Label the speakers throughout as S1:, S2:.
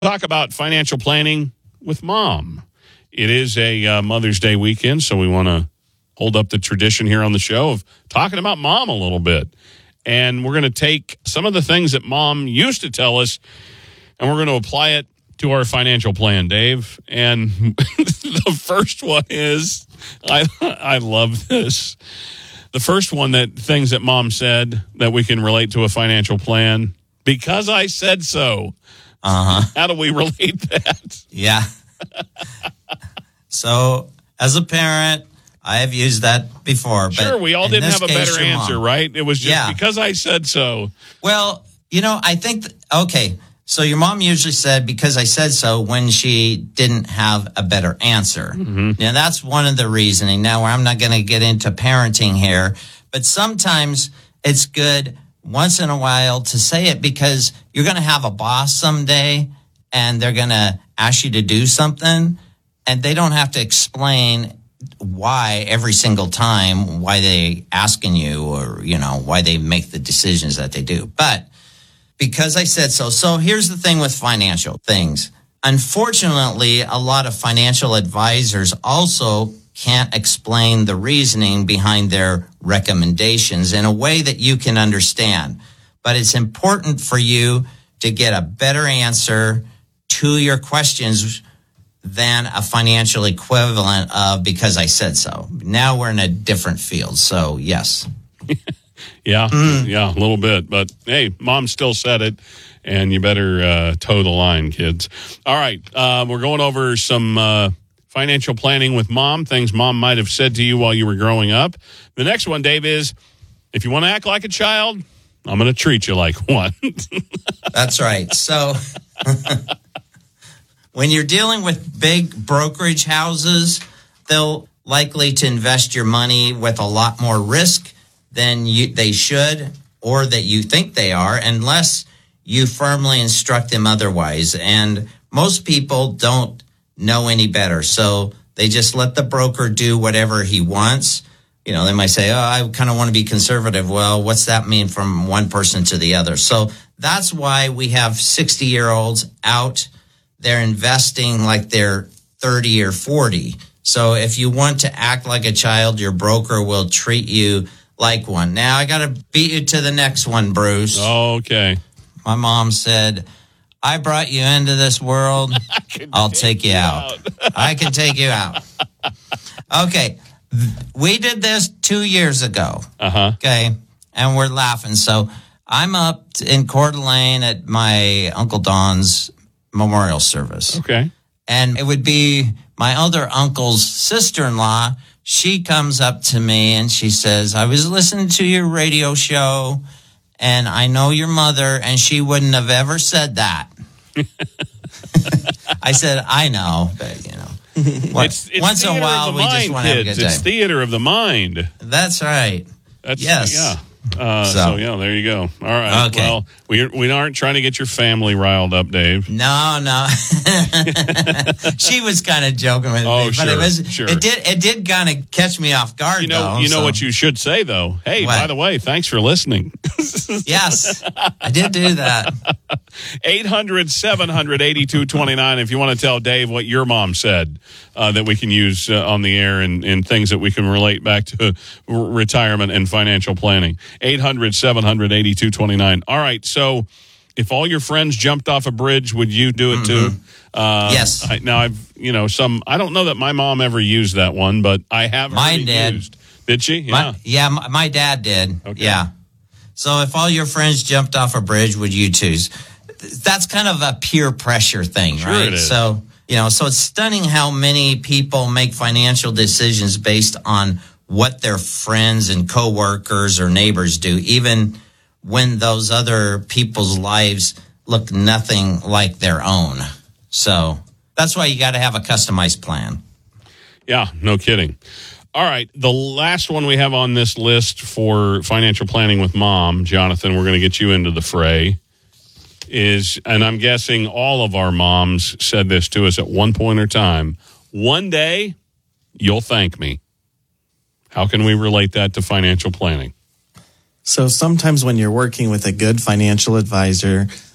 S1: Talk about financial planning with Mom. It is a Mother's Day weekend, so we want to hold up the tradition here on the show of talking about Mom a little bit. And we're going to take some of the things that Mom used to tell us, and we're going to apply it to our financial plan, Dave. And the first one is, I love this. The first one, that things that Mom said that we can relate to a financial plan, because I said so. How do we relate that?
S2: Yeah. So, as a parent, I have used that before.
S1: Sure,
S2: but
S1: we all didn't have a better answer, right? It was just because I said so.
S2: Well, I think, okay, so your mom usually said, because I said so, when she didn't have a better answer. Mm-hmm. Now, that's one of the reasoning. Now, I'm not going to get into parenting here, but sometimes it's good once in a while to say it, because you're going to have a boss someday and they're going to ask you to do something, and they don't have to explain why every single time, why they asking you, or, why they make the decisions that they do. But because I said so. So here's the thing with financial things. Unfortunately, a lot of financial advisors also can't explain the reasoning behind their recommendations in a way that you can understand. But it's important for you to get a better answer to your questions than a financial equivalent of because I said so. Now we're in a different field. So, yes.
S1: Yeah, a little bit. But, hey, Mom still said it, and you better toe the line, kids. All right, we're going over some financial planning with Mom, things Mom might have said to you while you were growing up. The next one, Dave, is if you want to act like a child, I'm going to treat you like one.
S2: That's right. So when you're dealing with big brokerage houses, they'll likely to invest your money with a lot more risk than they should, or that you think they are, unless you firmly instruct them otherwise. And most people don't know any better. So they just let the broker do whatever he wants. They might say, I kind of want to be conservative. Well, what's that mean from one person to the other? So that's why we have 60-year-olds out there investing like they're 30 or 40. So if you want to act like a child, your broker will treat you like one. Now, I got to beat you to the next one, Bruce.
S1: Okay.
S2: My mom said, I brought you into this world. I'll take you out. I can take you out. Okay. We did this 2 years ago. Okay. And we're laughing. So I'm up in Coeur d'Alene at my Uncle Don's memorial service.
S1: Okay.
S2: And it would be my other uncle's sister-in-law. She comes up to me and she says, I was listening to your radio show, and I know your mother, and she wouldn't have ever said that. I said, I know, but
S1: it's
S2: once in a while we just want to have a good time.
S1: It's theater of the mind.
S2: That's right. Yes.
S1: Yeah. So there you go. All right.
S2: Okay.
S1: Well, we aren't trying to get your family riled up, Dave.
S2: No. She was kind of joking with me, but it did kind of catch me off guard.
S1: You know what you should say though. Hey, by the way, thanks for listening.
S2: Yes, I did do that.
S1: 800-700-8229. If you want to tell Dave what your mom said, that we can use on the air and things that we can relate back to retirement and financial planning. 800-700-8229. All right, so if all your friends jumped off a bridge, would you do it too?
S2: Yes.
S1: I don't know that my mom ever used that one, but I have.
S2: Mine did.
S1: Used. Did she? Yeah.
S2: My dad did.
S1: Okay.
S2: Yeah. So if all your friends jumped off a bridge, would you choose? That's kind of a peer pressure thing,
S1: sure
S2: right?
S1: It is.
S2: So it's stunning how many people make financial decisions based on what their friends and coworkers or neighbors do, even when those other people's lives look nothing like their own. So that's why you got to have a customized plan.
S1: Yeah, no kidding. All right, the last one we have on this list for financial planning with Mom, Jonathan, we're going to get you into the fray, and I'm guessing all of our moms said this to us at one point or time, one day you'll thank me. How can we relate that to financial planning?
S3: So sometimes when you're working with a good financial advisor,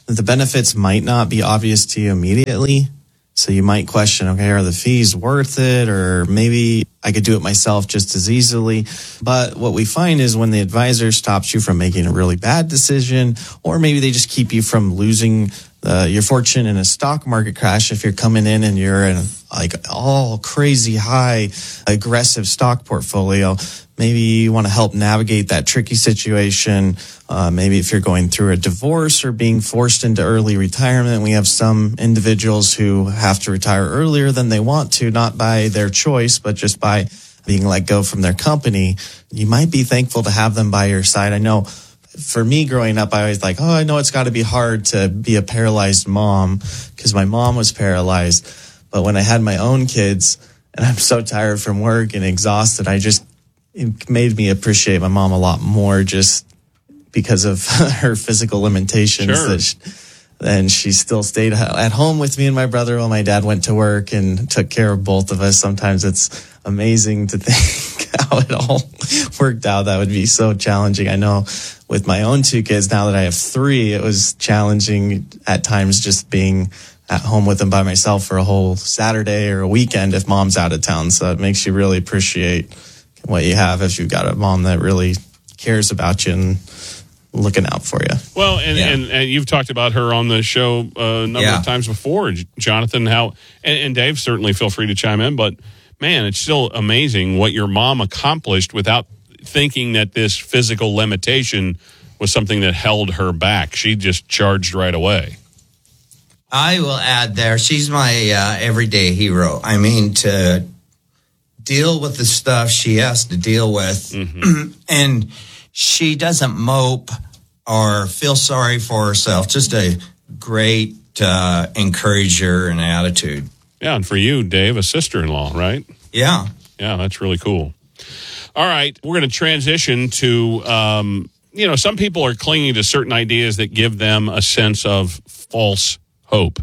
S3: the benefits might not be obvious to you immediately. So you might question, okay, are the fees worth it? Or maybe I could do it myself just as easily. But what we find is when the advisor stops you from making a really bad decision, or maybe they just keep you from losing your fortune in a stock market crash, if you're coming in and you're in like all crazy high aggressive stock portfolio, maybe you want to help navigate that tricky situation. Maybe if you're going through a divorce or being forced into early retirement, we have some individuals who have to retire earlier than they want to, not by their choice, but just by being let go from their company. You might be thankful to have them by your side. I know for me growing up, I always like, I know it's got to be hard to be a paralyzed mom because my mom was paralyzed. But when I had my own kids and I'm so tired from work and exhausted, it made me appreciate my mom a lot more just because of her physical limitations.
S1: Sure.
S3: And she still stayed at home with me and my brother while my dad went to work and took care of both of us. Sometimes it's amazing to think how it all worked out. That would be so challenging. I know with my own 2 kids, now that I have 3, it was challenging at times just being at home with them by myself for a whole Saturday or a weekend if mom's out of town. So it makes you really appreciate what you have if you've got a mom that really cares about you and looking out for you.
S1: Well, and you've talked about her on the show a number of times before, Jonathan, and Dave, certainly feel free to chime in, but man, it's still amazing what your mom accomplished without thinking that this physical limitation was something that held her back. She just charged right away.
S2: I will add there, she's my everyday hero. I mean, to deal with the stuff she has to deal with, and she doesn't mope or feel sorry for herself. Just a great encourager and attitude.
S1: Yeah, and for you, Dave, a sister-in-law, right?
S2: Yeah.
S1: Yeah, that's really cool. All right, we're going to transition to, some people are clinging to certain ideas that give them a sense of false hope.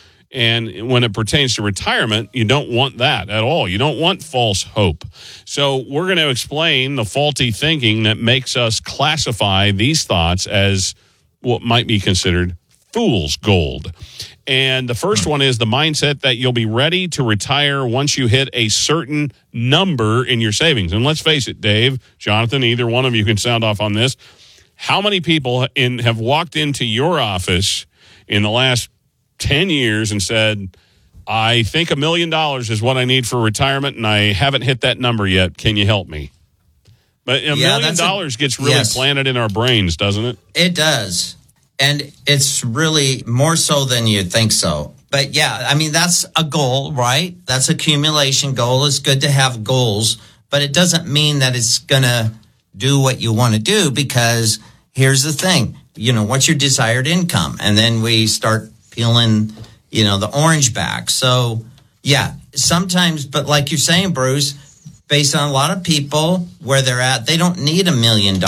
S1: And when it pertains to retirement, you don't want that at all. You don't want false hope. So we're going to explain the faulty thinking that makes us classify these thoughts as what might be considered fool's gold. And the first one is the mindset that you'll be ready to retire once you hit a certain number in your savings. And let's face it, Dave, Jonathan, either one of you can sound off on this. How many people have walked into your office in the last 10 years and said, I think $1 million is what I need for retirement, and I haven't hit that number yet. Can you help me? But $1 million gets really planted in our brains, doesn't it?
S2: It does. And it's really more so than you think so. But yeah, I mean, that's a goal, right? That's accumulation goal. It's good to have goals, but it doesn't mean that it's going to do what you want to do, because here's the thing, what's your desired income? And then we start peeling, the orange back. So yeah, sometimes, but like you're saying, Bruce, based on a lot of people where they're at, they don't need $1 million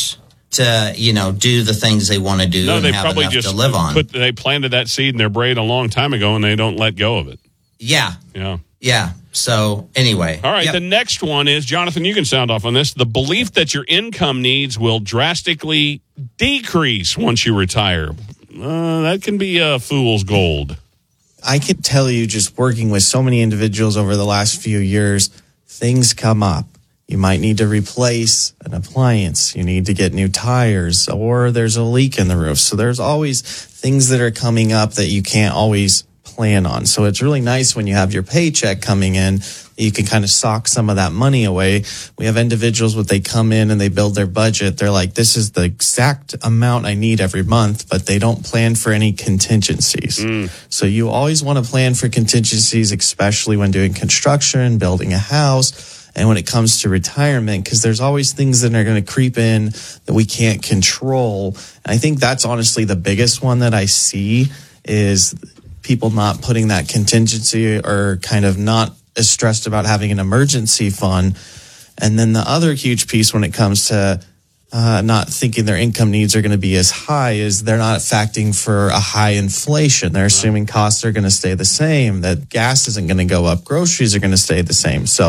S2: to, do the things they want to do and have enough to live on.
S1: They planted that seed in their brain a long time ago and they don't let go of it.
S2: Yeah.
S1: Yeah.
S2: Yeah. So anyway.
S1: All right. The next one is, Jonathan, you can sound off on this. The belief that your income needs will drastically decrease once you retire. That can be a fool's gold.
S3: I can tell you, just working with so many individuals over the last few years, things come up. You might need to replace an appliance. You need to get new tires, or there's a leak in the roof. So there's always things that are coming up that you can't always plan on. So it's really nice when you have your paycheck coming in, you can kind of sock some of that money away. We have individuals when they come in and they build their budget, they're like, this is the exact amount I need every month, but they don't plan for any contingencies. So you always want to plan for contingencies, especially when doing construction, building a house, and when it comes to retirement, because there's always things that are going to creep in that we can't control. And I think that's honestly the biggest one that I see is people not putting that contingency, or kind of not as stressed about having an emergency fund. And then the other huge piece when it comes to not thinking their income needs are going to be as high is they're not factoring for a high inflation. They're assuming costs are going to stay the same, that gas isn't going to go up, groceries are going to stay the same. So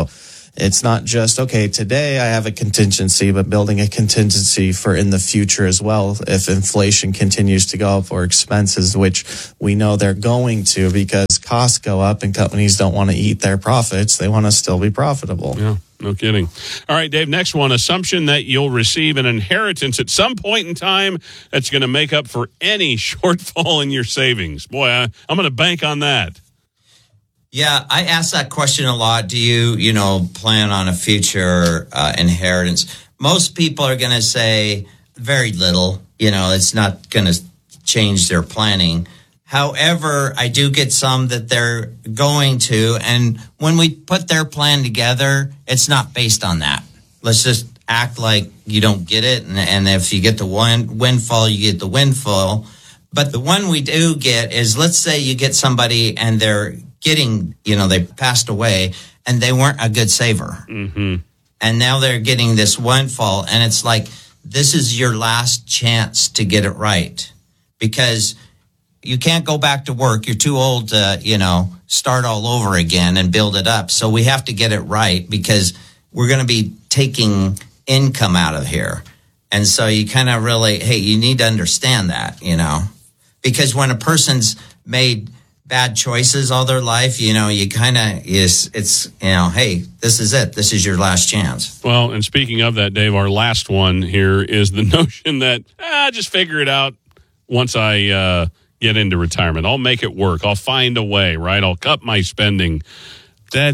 S3: It's not just, okay, today I have a contingency, but building a contingency for in the future as well if inflation continues to go up or expenses, which we know they're going to because costs go up and companies don't want to eat their profits. They want to still be profitable.
S1: Yeah, no kidding. All right, Dave, next one. Assumption that you'll receive an inheritance at some point in time that's going to make up for any shortfall in your savings. Boy, I'm going to bank on that.
S2: Yeah, I ask that question a lot. Do you plan on a future inheritance? Most people are going to say very little. It's not going to change their planning. However, I do get some that they're going to. And when we put their plan together, it's not based on that. Let's just act like you don't get it. And if you get the windfall, you get the windfall. But the one we do get is, let's say you get somebody and they're getting, they passed away and they weren't a good saver.
S1: Mm-hmm.
S2: And now they're getting this windfall. And it's like, this is your last chance to get it right. Because you can't go back to work. You're too old to, start all over again and build it up. So we have to get it right because we're going to be taking income out of here. And so you kind of really, you need to understand that, because when a person's made bad choices all their life, you kind of hey, this is it. This is your last chance.
S1: Well, and speaking of that, Dave, our last one here is the notion that just figure it out once I get into retirement. I'll make it work. I'll find a way, right? I'll cut my spending. That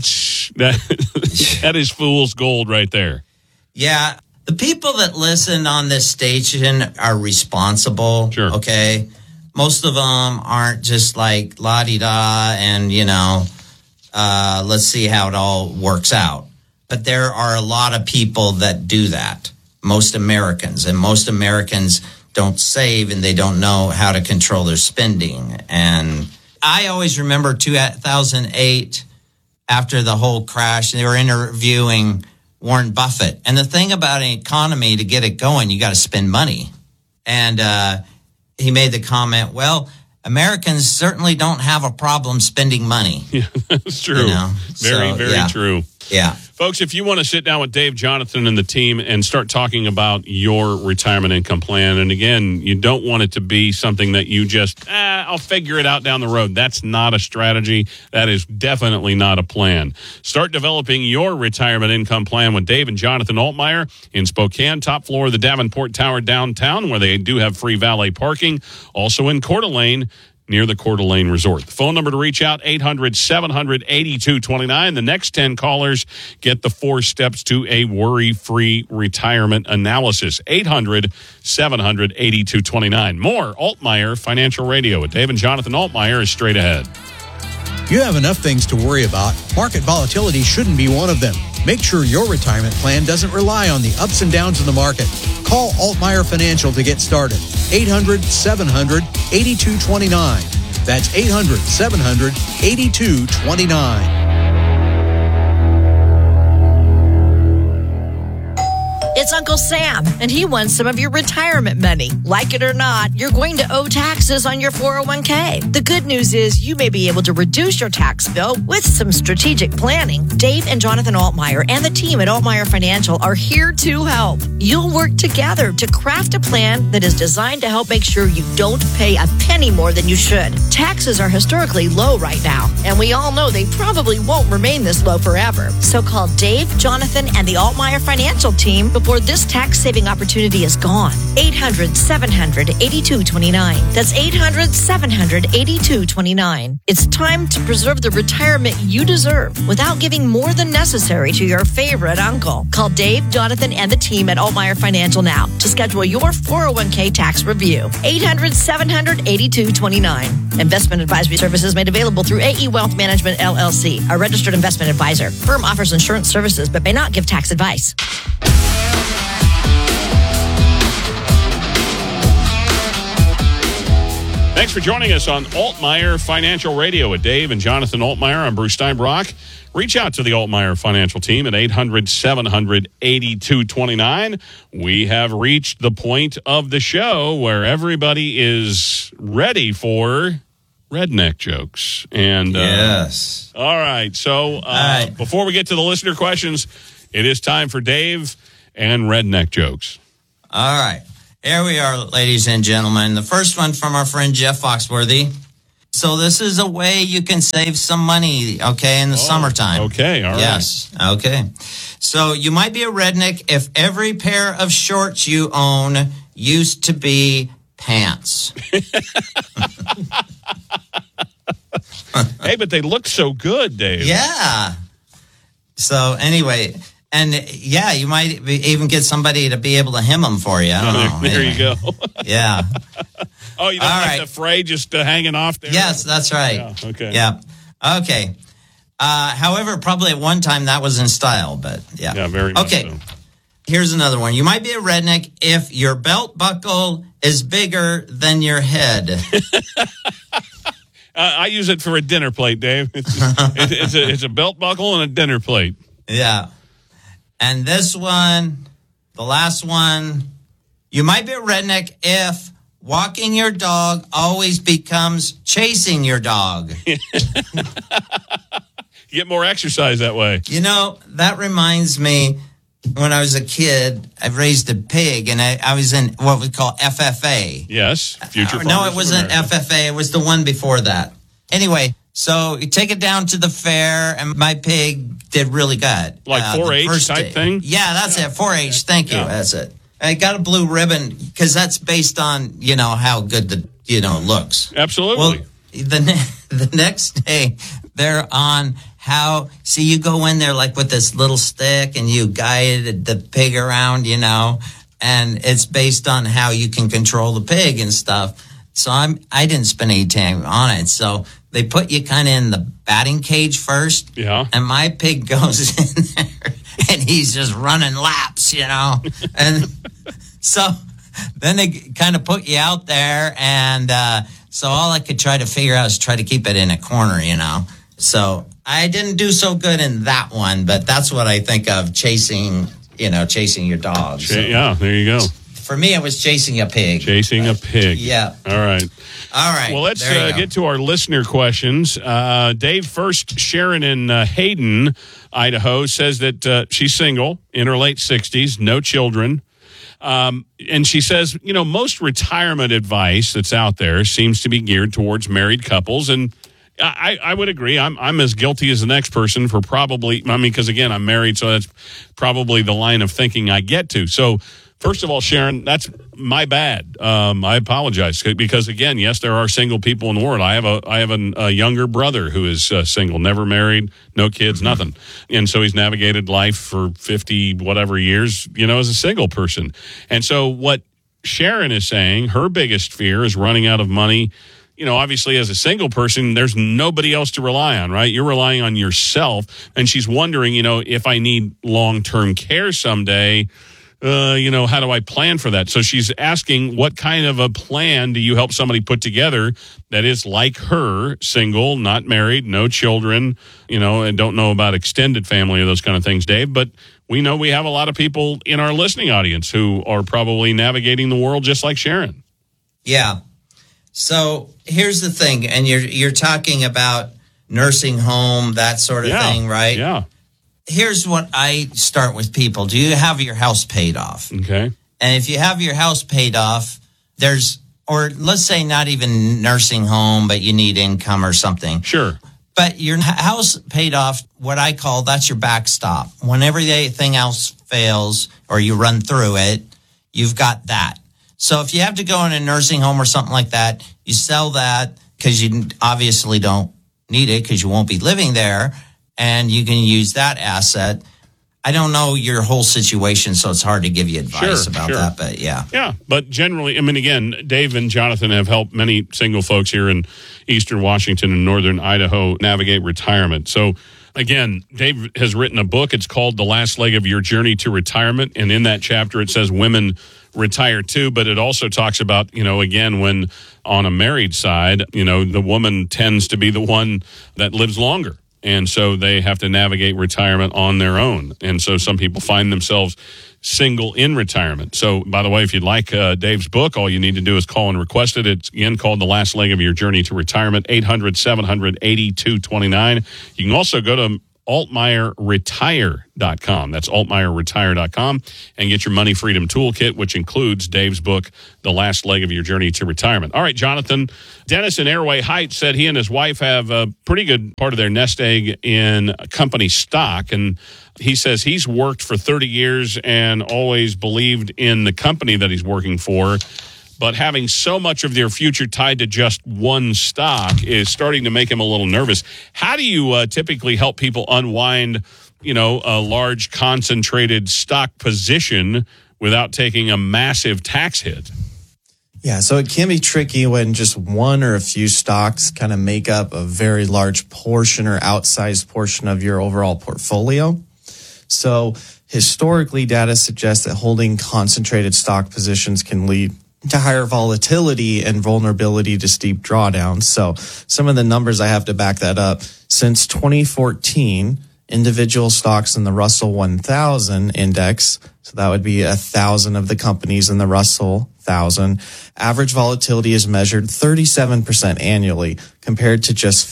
S1: is fool's gold right there.
S2: Yeah. The people that listen on this station are responsible.
S1: Sure.
S2: Okay. Most of them aren't just like la-di-da and, let's see how it all works out. But there are a lot of people that do that. Most Americans don't save and they don't know how to control their spending. And I always remember 2008, after the whole crash, they were interviewing Warren Buffett. And the thing about an economy, to get it going, you got to spend money. And he made the comment, well, Americans certainly don't have a problem spending money.
S1: Yeah, that's true. Very true.
S2: Yeah.
S1: Folks, if you want to sit down with Dave, Jonathan, and the team and start talking about your retirement income plan, and again, you don't want it to be something that you just, I'll figure it out down the road. That's not a strategy. That is definitely not a plan. Start developing your retirement income plan with Dave and Jonathan Altmeyer in Spokane, top floor of the Davenport Tower downtown, where they do have free valet parking. Also in Coeur d'Alene, near the Coeur d'Alene Resort. The phone number to reach out, 800-700-8229. The next 10 callers get the 4 steps to a worry-free retirement analysis. 800-700-8229. More Altmeyer Financial Radio with Dave and Jonathan Altmeyer is straight ahead.
S4: You have enough things to worry about. Market volatility shouldn't be one of them. Make sure your retirement plan doesn't rely on the ups and downs of the market. Call Altmeyer Financial to get started. 800-700-8229. That's 800-700-8229.
S5: It's Uncle Sam, and he wants some of your retirement money. Like it or not, you're going to owe taxes on your 401k. The good news is you may be able to reduce your tax bill with some strategic planning. Dave and Jonathan Altmeyer and the team at Altmeyer Financial are here to help. You'll work together to craft a plan that is designed to help make sure you don't pay a penny more than you should. Taxes are historically low right now, and we all know they probably won't remain this low forever. So call Dave, Jonathan, and the Altmeyer Financial team before this tax-saving opportunity is gone. 800-700-8229. That's 800-700-8229. It's time to preserve the retirement you deserve without giving more than necessary to your favorite uncle. Call Dave, Jonathan, and the team at Altmeyer Financial now to schedule your 401k tax review. 800-700-8229. Investment advisory services made available through AE Wealth Management, LLC, a registered investment advisor. Firm offers insurance services but may not give tax advice.
S1: Thanks for joining us on Altmeyer Financial Radio with Dave and Jonathan Altmeyer. I'm Bruce Steinbrock. Reach out to the Altmeyer Financial team at 800-700-8229. We have reached the point of the show where everybody is ready for redneck jokes. And
S2: Yes.
S1: all right. So
S2: right.
S1: Before we get to the listener questions, it is time for Dave and redneck jokes.
S2: All right. Here we are, ladies and gentlemen. The first one from our friend Jeff Foxworthy. So this is a way you can save some money, okay, in the summertime.
S1: Okay, all right.
S2: Yes, okay. So you might be a redneck if every pair of shorts you own used to be pants.
S1: Hey, but they look so good, Dave.
S2: Yeah. So anyway, and yeah, you might even get somebody to be able to hem them for you. I don't know.
S1: There
S2: Anyway.
S1: you go.
S2: Yeah.
S1: Oh, you don't
S2: All
S1: like
S2: right.
S1: the fray just hanging off there?
S2: Yes, that's right.
S1: Yeah, okay.
S2: Yeah. Okay. However, probably at one time that was in style, but yeah.
S1: Yeah, very much
S2: Okay.
S1: so.
S2: Here's another one. You might be a redneck if your belt buckle is bigger than your head.
S1: I use it for a dinner plate, Dave. It's a belt buckle and a dinner plate.
S2: Yeah. And this one, the last one, you might be a redneck if walking your dog always becomes chasing your dog.
S1: You get more exercise that way.
S2: You know, that reminds me, when I was a kid, I raised a pig, and I was in what we call FFA.
S1: Yes, Future
S2: No,
S1: Farmers
S2: it
S1: of
S2: wasn't
S1: America.
S2: FFA. It was the one before that. Anyway, so you take it down to the fair, and my pig did really good.
S1: Like
S2: the
S1: 4-H
S2: first
S1: type
S2: day.
S1: thing?
S2: Yeah, that's it. 4-H. Thank you.
S1: Yeah.
S2: That's it. I got a blue ribbon because that's based on, how good the, looks.
S1: Absolutely.
S2: Well, the next day, they're on how, see, you go in there like with this little stick and you guide the pig around, and it's based on how you can control the pig and stuff. So I didn't spend any time on it. So they put you kind of in the batting cage first.
S1: Yeah.
S2: And my pig goes in there and he's just running laps, And so then they kind of put you out there. And so all I could try to figure out is try to keep it in a corner, So I didn't do so good in that one, but that's what I think of chasing your dog. So
S1: Yeah, there you go.
S2: for me, it was chasing a pig.
S1: Chasing a pig.
S2: Yeah.
S1: All right.
S2: All right.
S1: Well, let's
S2: There you go.
S1: get to our listener questions. Dave, first, Sharon in Hayden, Idaho, says that she's single, in her late 60s, no children. And she says, most retirement advice that's out there seems to be geared towards married couples. And I would agree. I'm as guilty as the next person for probably, because again, I'm married, so that's probably the line of thinking I get to. So, first of all, Sharon, that's my bad. I apologize because, again, yes, there are single people in the world. I have a younger brother who is single, never married, no kids, nothing, and so he's navigated life for 50 whatever years, as a single person. And so, what Sharon is saying, her biggest fear is running out of money. Obviously, as a single person, there's nobody else to rely on, right? You're relying on yourself, and she's wondering, if I need long-term care someday. How do I plan for that? So she's asking, what kind of a plan do you help somebody put together that is like her, single, not married, no children, and don't know about extended family or those kind of things, Dave. But we know we have a lot of people in our listening audience who are probably navigating the world just like Sharon.
S2: Yeah. So here's the thing, and you're talking about nursing home, that sort of thing, right?
S1: Yeah.
S2: Here's what I start with people. Do you have your house paid off?
S1: Okay.
S2: And if you have your house paid off, or let's say not even nursing home, but you need income or something.
S1: Sure.
S2: But your house paid off, what I call, that's your backstop. Whenever anything else fails or you run through it, you've got that. So if you have to go in a nursing home or something like that, you sell that because you obviously don't need it because you won't be living there, and you can use that asset. I don't know your whole situation, so it's hard to give you advice about that, but yeah.
S1: Yeah, but generally, again, Dave and Jonathan have helped many single folks here in eastern Washington and northern Idaho navigate retirement. So, again, Dave has written a book. It's called The Last Leg of Your Journey to Retirement, and in that chapter it says women retire too, but it also talks about, again, when on a married side, the woman tends to be the one that lives longer. And so they have to navigate retirement on their own. And so some people find themselves single in retirement. So, by the way, if you'd like Dave's book, all you need to do is call and request it. It's again called The Last Leg of Your Journey to Retirement, 800-700-8229. You can also go to altmeierretire.com. That's altmeierretire.com and get your money freedom toolkit, which includes Dave's book, The Last Leg of Your Journey to Retirement. All right, Jonathan. Dennis in Airway Heights said he and his wife have a pretty good part of their nest egg in company stock. And he says he's worked for 30 years and always believed in the company that he's working for. But having so much of their future tied to just one stock is starting to make him a little nervous. How do you typically help people unwind, a large concentrated stock position without taking a massive tax hit?
S3: Yeah, so it can be tricky when just one or a few stocks kind of make up a very large portion or outsized portion of your overall portfolio. So historically, data suggests that holding concentrated stock positions can lead to higher volatility and vulnerability to steep drawdowns. So some of the numbers I have to back that up. Since 2014, individual stocks in the Russell 1000 index, so that would be 1,000 of the companies in the Russell 1000, average volatility is measured 37% annually compared to just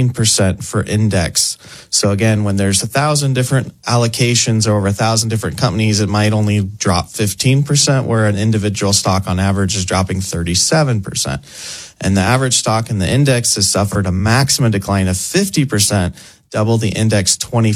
S3: 15% for index. So again, when there's 1,000 different allocations or over 1,000 different companies, it might only drop 15%, where an individual stock on average is dropping 37%. And the average stock in the index has suffered a maximum decline of 50%, double the index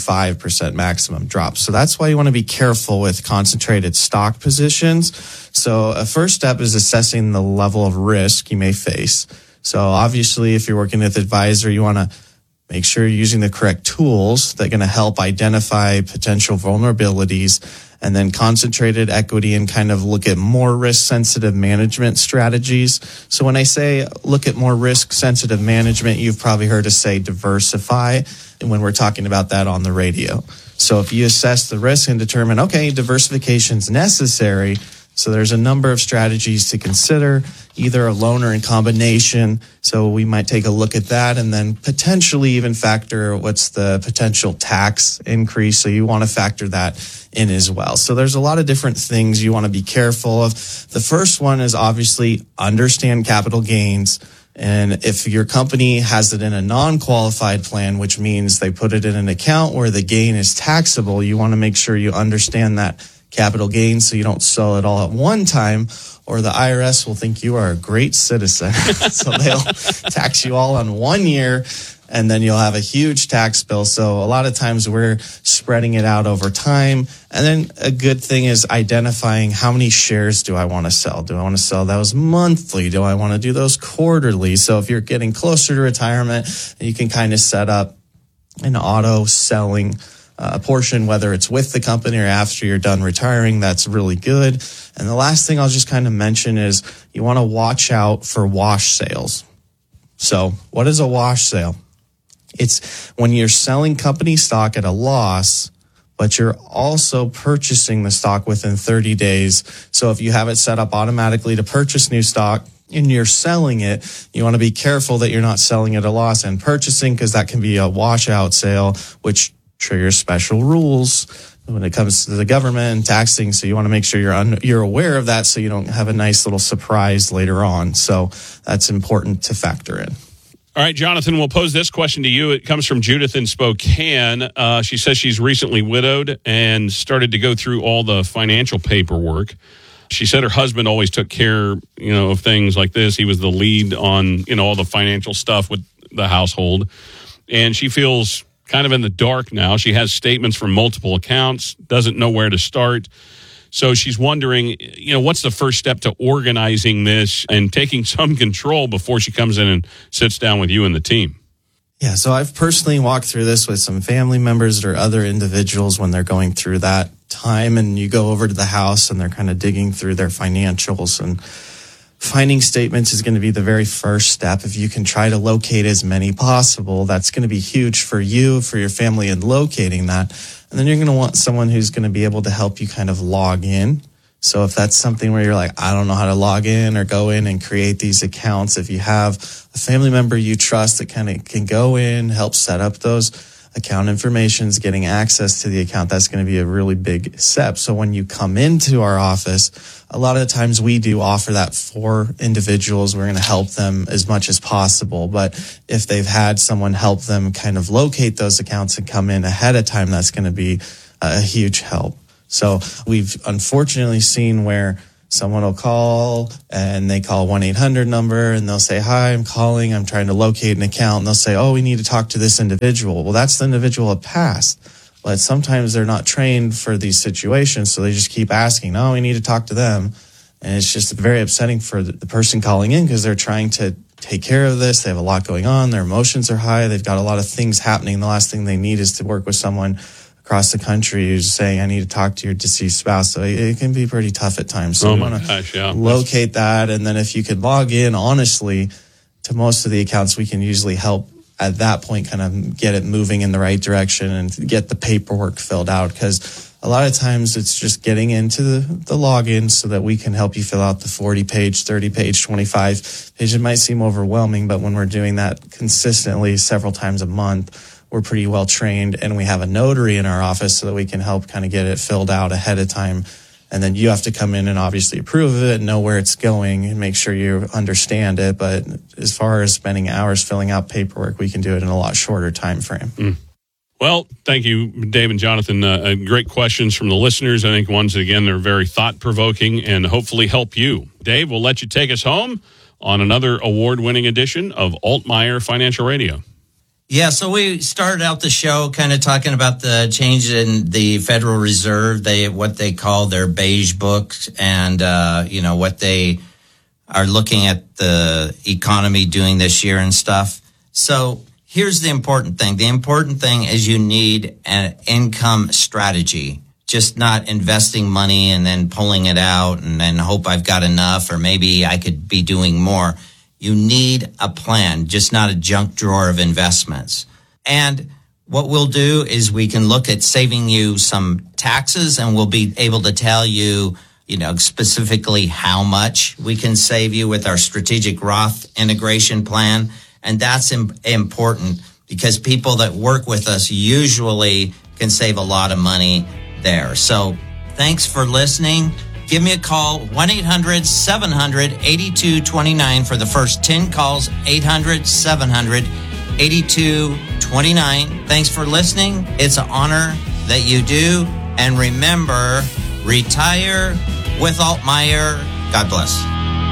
S3: 25% maximum drop. So that's why you want to be careful with concentrated stock positions. So a first step is assessing the level of risk you may face. So obviously, if you're working with an advisor, you want to make sure you're using the correct tools that are going to help identify potential vulnerabilities, and then concentrated equity and kind of look at more risk-sensitive management strategies. So when I say look at more risk-sensitive management, you've probably heard us say diversify when we're talking about that on the radio. So if you assess the risk and determine, okay, diversification is necessary, so there's a number of strategies to consider, either alone or in combination. So we might take a look at that and then potentially even factor what's the potential tax increase. So you want to factor that in as well. So there's a lot of different things you want to be careful of. The first one is obviously understand capital gains. And if your company has it in a non-qualified plan, which means they put it in an account where the gain is taxable, you want to make sure you understand that capital gains so you don't sell it all at one time, or the IRS will think you are a great citizen. So they'll tax you all on 1 year, and then you'll have a huge tax bill. So a lot of times we're spreading it out over time. And then a good thing is identifying how many shares do I want to sell? Do I want to sell those monthly? Do I want to do those quarterly? So if you're getting closer to retirement, you can kind of set up an auto selling a portion, whether it's with the company or after you're done retiring. That's really good. And the last thing I'll just kind of mention is you want to watch out for wash sales. So what is a wash sale? It's when you're selling company stock at a loss, but you're also purchasing the stock within 30 days. So if you have it set up automatically to purchase new stock and you're selling it, you want to be careful that you're not selling at a loss and purchasing, because that can be a washout sale, which triggers special rules when it comes to the government and taxing. So you want to make sure you're aware of that so you don't have a nice little surprise later on. So that's important to factor in.
S1: All right, Jonathan, we'll pose this question to you. It comes from Judith in Spokane. She says she's recently widowed and started to go through all the financial paperwork. She said her husband always took care, of things like this. He was the lead on, all the financial stuff with the household. And she feels kind of in the dark now. She has statements from multiple accounts, doesn't know where to start. So she's wondering, what's the first step to organizing this and taking some control before she comes in and sits down with you and the team?
S3: Yeah, so I've personally walked through this with some family members or other individuals when they're going through that time, and you go over to the house and they're kind of digging through their financials, and finding statements is going to be the very first step. If you can try to locate as many possible, that's going to be huge for you, for your family, in locating that. And then you're going to want someone who's going to be able to help you kind of log in. So if that's something where you're like, I don't know how to log in or go in and create these accounts, if you have a family member you trust that kind of can go in, help set up those account information, getting access to the account. That's going to be a really big step. So when you come into our office, a lot of the times we do offer that for individuals. We're going to help them as much as possible. But if they've had someone help them kind of locate those accounts and come in ahead of time, that's going to be a huge help. So we've unfortunately seen where someone will call and they call 1-800 number and they'll say, hi, I'm calling. I'm trying to locate an account. And they'll say, oh, we need to talk to this individual. Well, that's the individual that passed. But sometimes they're not trained for these situations. So they just keep asking, no, we need to talk to them. And it's just very upsetting for the person calling in because they're trying to take care of this. They have a lot going on. Their emotions are high. They've got a lot of things happening. The last thing they need is to work with someone across the country who's saying, I need to talk to your deceased spouse. So it can be pretty tough at times. So you want to locate that. And then if you could log in honestly to most of the accounts, we can usually help at that point kind of get it moving in the right direction and get the paperwork filled out. Because a lot of times it's just getting into the login so that we can help you fill out the 40-page, 30-page, 25-page. It might seem overwhelming, but when we're doing that consistently several times a month, we're pretty well trained, and we have a notary in our office so that we can help kind of get it filled out ahead of time. And then you have to come in and obviously approve it and know where it's going and make sure you understand it. But as far as spending hours filling out paperwork, we can do it in a lot shorter time frame.
S1: Well, thank you, Dave and Jonathan. Great questions from the listeners. I think once again, they're very thought-provoking and hopefully help you. Dave, we'll let you take us home on another award-winning edition of Altmaier Financial Radio.
S2: Yeah, so we started out the show kind of talking about the change in the Federal Reserve, what they call their beige book, and what they are looking at the economy doing this year and stuff. So here's the important thing. The important thing is you need an income strategy, just not investing money and then pulling it out and then hope I've got enough or maybe I could be doing more. You need a plan, just not a junk drawer of investments. And what we'll do is we can look at saving you some taxes, and we'll be able to tell you, specifically how much we can save you with our strategic Roth integration plan. And that's important because people that work with us usually can save a lot of money there. So thanks for listening. Give me a call, 1-800-700-8229 for the first 10 calls, 800-700-8229. Thanks for listening. It's an honor that you do. And remember, retire with Altmaier. God bless.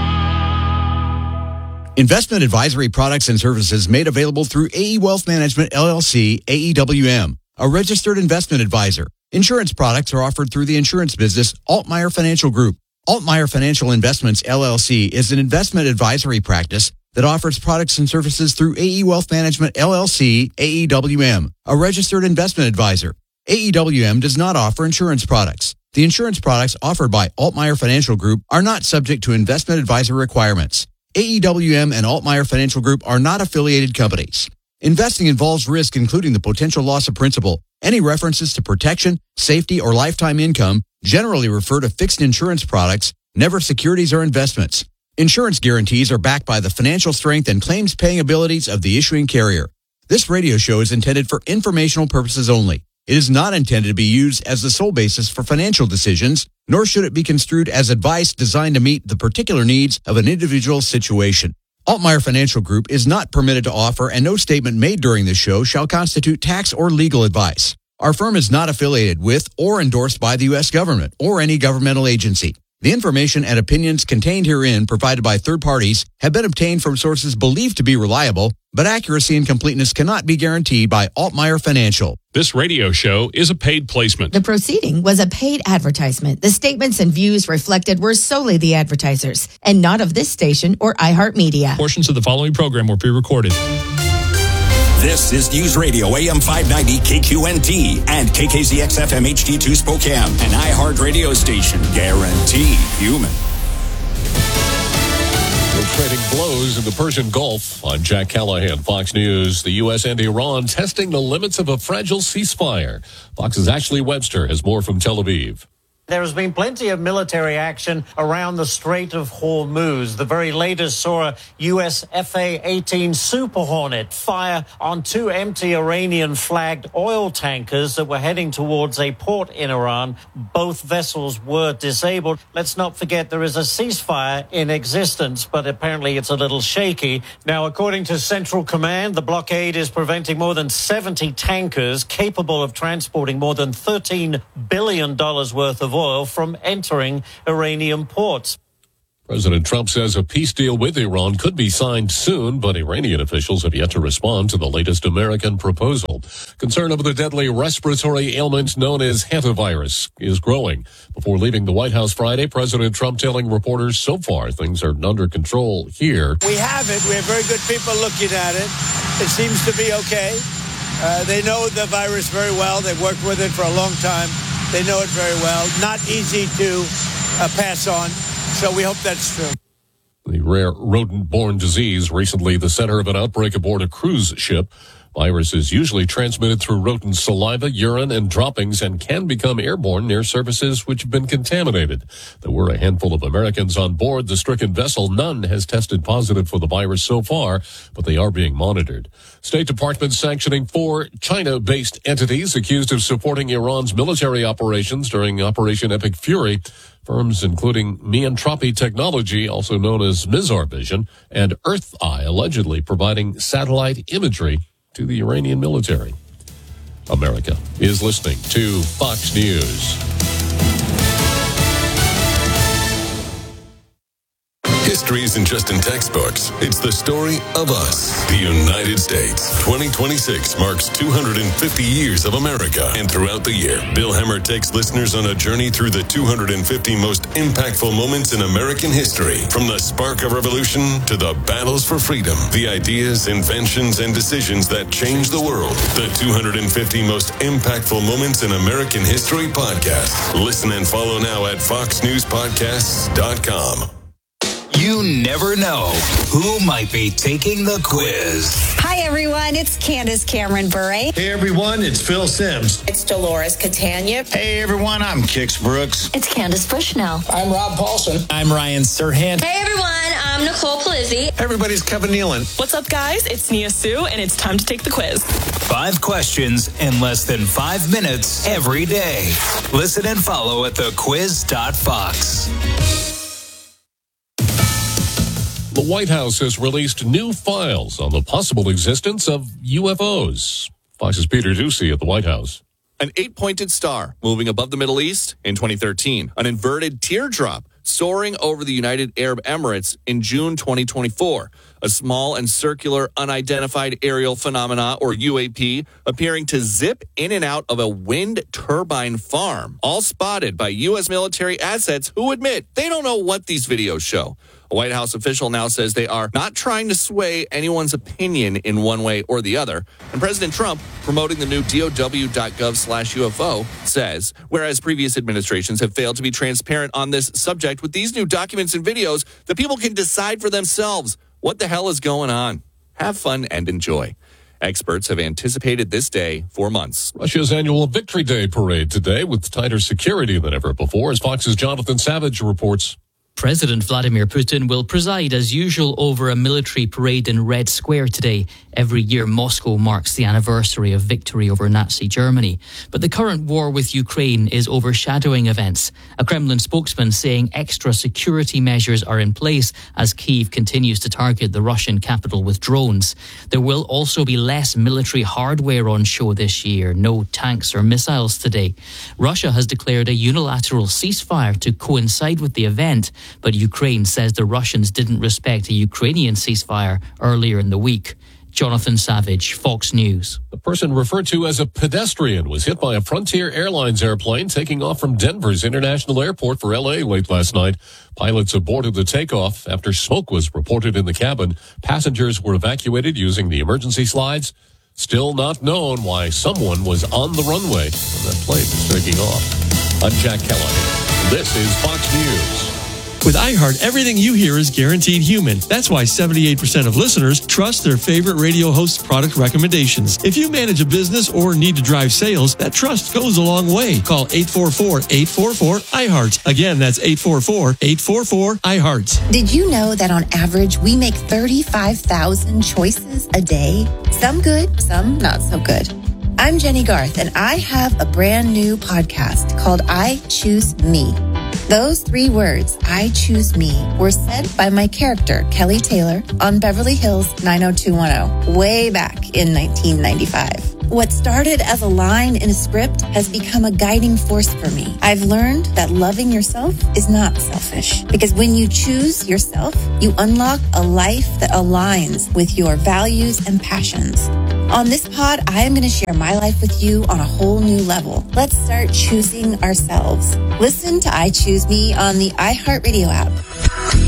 S4: Investment advisory products and services made available through AE Wealth Management, LLC, AEWM, a registered investment advisor. Insurance products are offered through the insurance business Altmaier Financial Group. Altmaier Financial Investments, LLC is an investment advisory practice that offers products and services through AE Wealth Management, LLC, AEWM, a registered investment advisor. AEWM does not offer insurance products. The insurance products offered by Altmaier Financial Group are not subject to investment advisor requirements. AEWM and Altmaier Financial Group are not affiliated companies. Investing involves risk, including the potential loss of principal. Any references to protection, safety, or lifetime income generally refer to fixed insurance products, never securities or investments. Insurance guarantees are backed by the financial strength and claims paying abilities of the issuing carrier. This radio show is intended for informational purposes only. It is not intended to be used as the sole basis for financial decisions, nor should it be construed as advice designed to meet the particular needs of an individual situation. Altmaier Financial Group is not permitted to offer, and no statement made during this show shall constitute tax or legal advice. Our firm is not affiliated with or endorsed by the U.S. government or any governmental agency. The information and opinions contained herein provided by third parties have been obtained from sources believed to be reliable, but accuracy and completeness cannot be guaranteed by Altmaier Financial.
S1: This radio show is a paid placement.
S6: The proceeding was a paid advertisement. The statements and views reflected were solely the advertisers and not of this station or iHeartMedia.
S7: Portions of the following program were pre-recorded.
S8: This is News Radio AM 590 KQNT and KKZX FM HD2 Spokane, an iHeart radio station guaranteed human.
S7: We're trading blows in the Persian Gulf. I'm Jack Callahan, Fox News. The U.S. and Iran testing the limits of a fragile ceasefire. Fox's Ashley Webster has more from Tel Aviv.
S9: There has been plenty of military action around the Strait of Hormuz. The very latest saw a U.S. FA-18 Super Hornet fire on 2 empty Iranian-flagged oil tankers that were heading towards a port in Iran. Both vessels were disabled. Let's not forget there is a ceasefire in existence, but apparently it's a little shaky. Now, according to Central Command, the blockade is preventing more than 70 tankers capable of transporting more than $13 billion worth of oil from entering Iranian ports.
S7: President Trump says a peace deal with Iran could be signed soon, but Iranian officials have yet to respond to the latest American proposal. Concern over the deadly respiratory ailment known as hantavirus is growing. Before leaving the White House Friday, President Trump telling reporters so far things are under control here.
S10: We have it. We have very good people looking at it. It seems to be okay. They know the virus very well. They've worked with it for a long time. They know it very well. Not easy to pass on. So we hope that's true.
S7: The rare rodent-borne disease, recently the center of an outbreak aboard a cruise ship. Virus is usually transmitted through rodent saliva, urine, and droppings and can become airborne near surfaces which have been contaminated. There were a handful of Americans on board the stricken vessel. None has tested positive for the virus so far, but they are being monitored. State Department sanctioning 4 China-based entities accused of supporting Iran's military operations during Operation Epic Fury. Firms including Miantropi Technology, also known as Mizar Vision, and Earth Eye, allegedly providing satellite imagery to the Iranian military. America is listening to Fox News.
S11: History isn't just in textbooks. It's the story of us, the United States. 2026 marks 250 years of America. And throughout the year, Bill Hemmer takes listeners on a journey through the 250 most impactful moments in American history. From the spark of revolution to the battles for freedom, the ideas, inventions, and decisions that changed the world. The 250 most impactful moments in American history podcast. Listen and follow now at foxnewspodcasts.com.
S12: You never know who might be taking the quiz.
S13: Hi, everyone. It's Candace Cameron Bure.
S14: Hey, everyone. It's Phil Sims.
S15: It's Dolores Catania.
S16: Hey, everyone. I'm Kix Brooks.
S17: It's Candace Bushnell.
S18: I'm Rob Paulson.
S19: I'm Ryan Serhant.
S20: Hey, everyone. I'm Nicole Palizzi.
S14: Hey, everybody's Kevin Nealon.
S21: What's up, guys? It's Nia Sue, and it's time to take the quiz.
S12: 5 questions in less than 5 minutes every day. Listen and follow at thequiz.fox.
S7: The White House has released new files on the possible existence of UFOs. Fox's Peter Ducey at the White House.
S22: An 8-pointed star moving above the Middle East in 2013. An inverted teardrop soaring over the United Arab Emirates in June 2024. A small and circular unidentified aerial phenomena, or UAP, appearing to zip in and out of a wind turbine farm. All spotted by U.S. military assets who admit they don't know what these videos show. A White House official now says they are not trying to sway anyone's opinion in one way or the other. And President Trump, promoting the new DOW.gov/UFO, says, whereas previous administrations have failed to be transparent on this subject, with these new documents and videos, the people can decide for themselves what the hell is going on. Have fun and enjoy. Experts have anticipated this day for months.
S7: Russia's annual Victory Day parade today with tighter security than ever before, as Fox's Jonathan Savage reports.
S23: President Vladimir Putin will preside as usual over a military parade in Red Square today. Every year, Moscow marks the anniversary of victory over Nazi Germany. But the current war with Ukraine is overshadowing events. A Kremlin spokesman saying extra security measures are in place as Kyiv continues to target the Russian capital with drones. There will also be less military hardware on show this year. No tanks or missiles today. Russia has declared a unilateral ceasefire to coincide with the event. But Ukraine says the Russians didn't respect a Ukrainian ceasefire earlier in the week. Jonathan Savage, Fox News.
S7: The person referred to as a pedestrian was hit by a Frontier Airlines airplane taking off from Denver's International Airport for L.A. late last night. Pilots aborted the takeoff after smoke was reported in the cabin. Passengers were evacuated using the emergency slides. Still not known why someone was on the runway when that plane was taking off. I'm Jack Callahan. This is Fox News.
S15: With iHeart, everything you hear is guaranteed human. That's why 78% of listeners trust their favorite radio host's product recommendations. If you manage a business or need to drive sales, that trust goes a long way. Call 844-844-iHeart. Again, that's 844-844-iHeart.
S17: Did you know that on average, we make 35,000 choices a day? Some good, some not so good. I'm Jenny Garth, and I have a brand new podcast called I Choose Me. Those 3 words, I choose me, were said by my character, Kelly Taylor, on Beverly Hills 90210, way back in 1995. What started as a line in a script has become a guiding force for me. I've learned that loving yourself is not selfish, because when you choose yourself, you unlock a life that aligns with your values and passions. On this pod, I am going to share my life with you on a whole new level. Let's start choosing ourselves. Listen to I Choose Me on the iHeartRadio app.